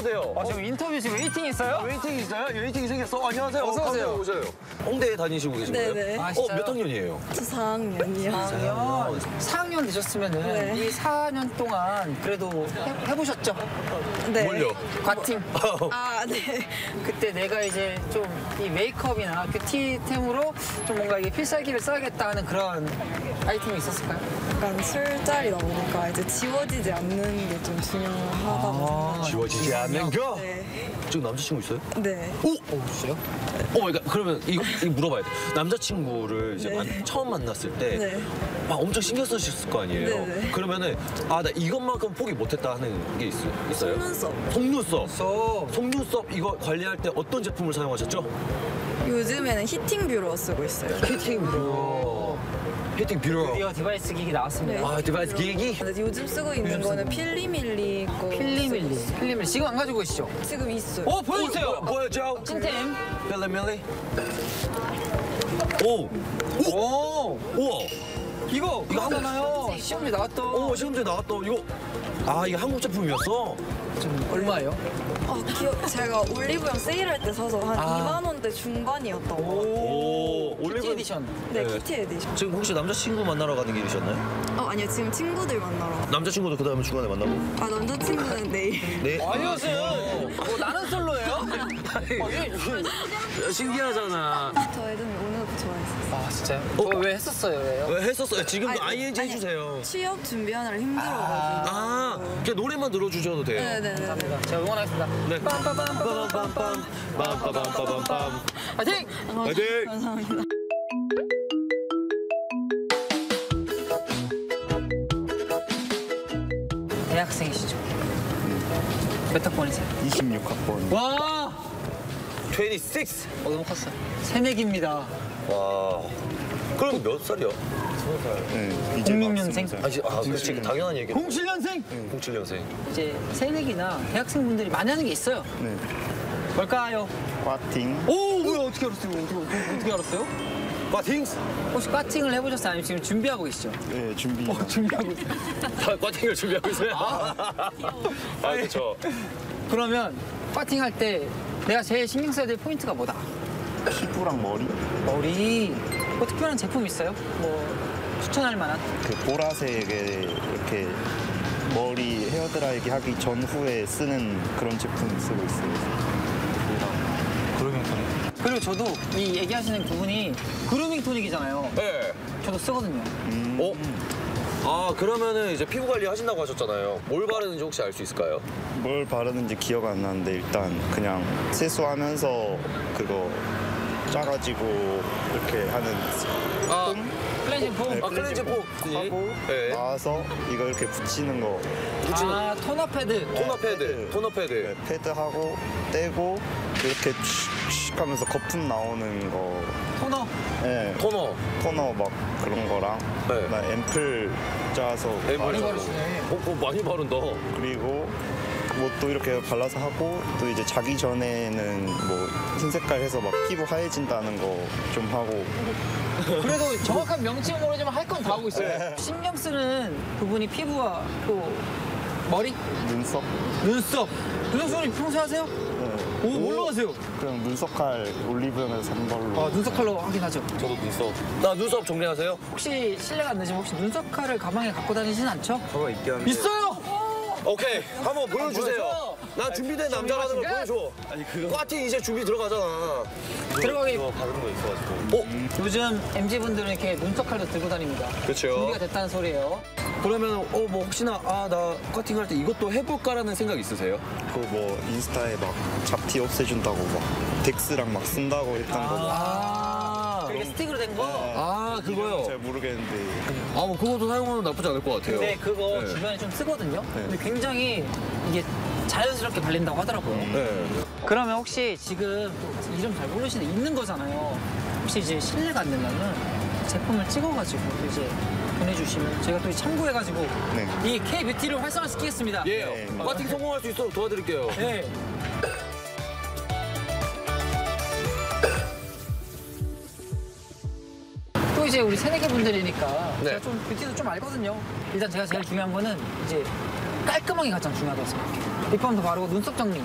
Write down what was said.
오세요. 지금 인터뷰 지금 웨이팅 있어요? 웨이팅 있어요? 웨이팅이 생겼어? 안녕하세요. 어서 오세요. 오세요. 홍대에 다니시고 계신 거예요? 네네. 아, 진짜요? 몇 학년이에요? 저 4학년이요. 4학년 되셨으면은 네. 이 4년 동안 그래도 해보셨죠? 네. 뭘요? 과팅. 아, 네. 그때 내가 이제 좀 이 메이크업이나 뷰티템으로 좀 뭔가 이게 필살기를 써야겠다 하는 그런 아이템이 있었을까요? 약간 술자리다 보니까 이제 지워지지 않는 게 좀 중요하다고 생각해요. 지워지지 않는 거? 네. 지금 남자친구 있어요? 네. 진짜요? 그러니까 그러면 이거 물어봐야 돼. 남자친구를 이제 네. 처음 만났을 때 네. 막 엄청 신경 쓰셨을 거 아니에요? 네네. 그러면은 나 이것만큼 포기 못했다 하는 게 있어요? 속눈썹. 속눈썹. 저 속눈썹 이거 관리할 때 어떤 제품을 사용하셨죠? 요즘에는 히팅 뷰러 쓰고 있어요. 히팅 뷰러. 히팅 뷰러. 드디어 디바이스 기기 나왔습니다. 네. 아, 디바이스 기기? 근데 요즘 쓰고 있는 거는 필리밀리 거. 필리밀리 지금 안 가지고 계시죠? 지금 있어요. 보여주세요. 보여줘. 찐템. 필리밀리. 오. 오, 우와. 이거 이거 하잖아요. 시험지 나왔던. 시험 전에 나왔던 이거. 이게 한국 제품이었어? 좀 얼마예요? 제가 올리브영 세일할 때 사서 한 2만 원대 중반이었던 거. 오. 키티 에디션. 네, 네. 키티 에디션. 지금 혹시 남자친구 만나러 가는 길이셨나요? 아니요, 지금 친구들 만나러. 남자친구도 그 다음에 중간에 만나고? 남자친구는 내일. 네. 안녕하세요. 나는 솔로예요? 신기하잖아. 저 애들이 오늘부터 좋아했어요. 아 진짜요? 왜 했었어요? 왜요? 왜 했었어요? 지금도 아니, ING 아니, 해주세요. 취업 준비하느라 힘들어가지고. 그냥 노래만 들어주셔도 돼요. 네네네. 감사합니다. 제가 응원하겠습니다. 네. 빰빰빰빰빰빰. 빰빰빰빰빰빰. 파이팅! 화이팅! 감사합니다. 대학생이시죠? 몇 학번이세요? 26학번. 와! 26. 너무 컸어요. 새내기입니다. 와. 그럼 몇 살이야? 네, 이제 06년생? 그렇지. 당연한 얘기. 07년생? 07년생. 이제 새내기나 대학생분들이 많이 하는 게 있어요. 네. 뭘까요? 과팅. 오! 뭐야 어떻게 알았어요? 어떻게 알았어요? 과팅스. 혹시 과팅을 해보셨어요? 아니면 지금 준비하고 계시죠? 네, 준비. 준비하고 있어요. 다 과팅을 준비하고 있어요. 그렇죠. 그러면 과팅할 때 내가 제일 신경 써야 될 포인트가 뭐다? 피부랑 머리. 머리. 뭐 특별한 제품 있어요? 뭐 추천할 만한? 그 보라색에 이렇게 머리 헤어드라이기 하기 전후에 쓰는 그런 제품 쓰고 있어요. 그리고 저도 이 얘기하시는 부분이 그루밍 토닉이잖아요. 네. 저도 쓰거든요. 그러면은 이제 피부 관리 하신다고 하셨잖아요. 뭘 바르는지 혹시 알 수 있을까요? 뭘 바르는지 기억 안 나는데 일단 그냥 세수하면서 그거 짜가지고 이렇게 하는 클렌징 폼. 네, 클렌징 폼. 하고 네. 나와서 이거 이렇게 붙이는 거. 토너 패드. 토너 패드. 토너 패드. 네, 패드하고 떼고 이렇게 슉슉 하면서 거품 나오는 거. 토너. 네. 토너. 토너 막 그런 거랑 네. 그다음에 앰플 짜서 많이 바르고. 바르시네. 많이 바른다. 그리고 뭐 또 이렇게 발라서 하고 또 이제 자기 전에는 뭐 흰 색깔 해서 막 피부 하얘진다는 거 좀 하고 그래도 정확한 명칭은 모르지만 할 건 다 하고 있어요. 신경 쓰는 부분이 피부와 또 머리, 눈썹 눈썹. 눈썹이 평소에 하세요? 네. 뭘로 하세요? 그냥 눈썹칼 올리브영에서 산 걸로 눈썹 컬러 확인하죠. 저도 눈썹. 나 눈썹 정리하세요? 혹시 실례가 안 되시면 혹시 눈썹 칼을 가방에 갖고 다니진 않죠? 저거 있긴 한데 있어요! 오케이. 한번 보여주세요. 보여줘. 나 준비된 남자라는 걸 보여줘. 과팅 이제 준비 들어가잖아. 들어가기. 이거 바른 거 있어가지고. 요즘 MZ분들은 이렇게 눈썹 칼도 들고 다닙니다. 그렇죠. 준비가 됐다는 소리예요. 그러면 뭐 혹시나 나 커팅할 때 이것도 해볼까라는 생각 있으세요? 그 뭐 인스타에 막 잡티 없애준다고 막 덱스랑 막 쓴다고 했던 거 이렇게 스틱으로 된 거? 그거요. 잘 모르겠는데 뭐 그것도 사용하면 나쁘지 않을 것 같아요. 근데 그거 네. 주변에 좀 쓰거든요? 근데 굉장히 이게 자연스럽게 발린다고 하더라고요. 네. 그러면 혹시 지금 또 이름 잘 모르시는 있는 거잖아요. 혹시 이제 실례가 안 된다면 제품을 찍어가지고 또 이제 보내주시면 제가 또 참고해가지고 네. 이 K-뷰티를 활성화시키겠습니다. 예. 네. 커팅 성공할 수 있도록 도와드릴게요. 네. 또 이제 우리 새내기 분들이니까 네. 제가 좀 뷰티도 좀 알거든요. 일단 제가 제일 중요한 거는 이제 깔끔하게 가장 중요하다고 생각해요. 립밤도 바르고 눈썹 정리.